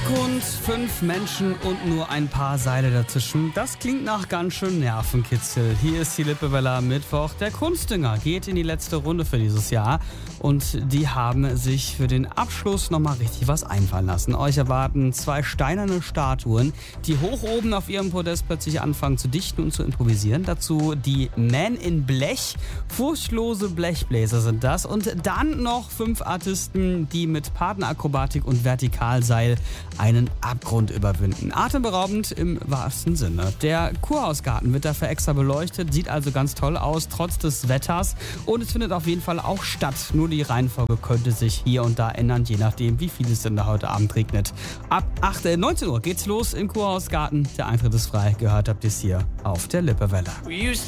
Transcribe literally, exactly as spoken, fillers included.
Abgrund, fünf Menschen und nur ein paar Seile dazwischen. Das klingt nach ganz schön Nervenkitzel. Hier ist die Lippewelle am Mittwoch. Der Kunstdünger geht in die letzte Runde für dieses Jahr. Und die haben sich für den Abschluss nochmal richtig was einfallen lassen. Euch erwarten zwei steinerne Statuen, die hoch oben auf ihrem Podest plötzlich anfangen zu dichten und zu improvisieren. Dazu die Man in Blech. Furchtlose Blechbläser sind das. Und dann noch fünf Artisten, die mit Partnerakrobatik und Vertikalseil einen Abgrund überwinden. Atemberaubend im wahrsten Sinne. Der Kurhausgarten wird dafür extra beleuchtet, sieht also ganz toll aus, trotz des Wetters. Und es findet auf jeden Fall auch statt. Nur die Reihenfolge könnte sich hier und da ändern, je nachdem, wie viel es denn da heute Abend regnet. Ab acht, äh, neunzehn Uhr geht's los im Kurhausgarten. Der Eintritt ist frei. Gehört habt ihr es hier auf der Lippewelle. We used